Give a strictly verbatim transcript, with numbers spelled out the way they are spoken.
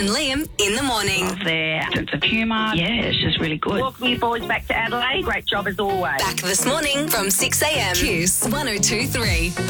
and Liam in the morning. Their sense of humour. Yeah, it's just really good. Welcome you boys back to Adelaide. Great job as always. Back this morning from six a.m. Kiss one oh two three.